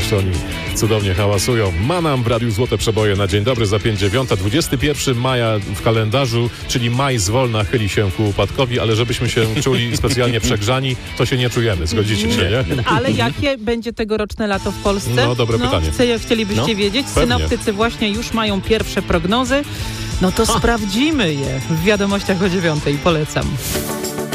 to oni cudownie hałasują. Manam w Radiu Złote Przeboje na dzień dobry za 5:09. 21 maja w kalendarzu, czyli maj zwolna chyli się ku upadkowi, ale żebyśmy się czuli specjalnie przegrzani, to się nie czujemy. Zgodzicie się, nie? Ale jakie będzie tegoroczne lato w Polsce? No, dobre pytanie. Chcielibyście wiedzieć? Pewnie. Synoptycy właśnie już mają pierwsze prognozy. No to sprawdzimy je w wiadomościach o 9:00. Polecam.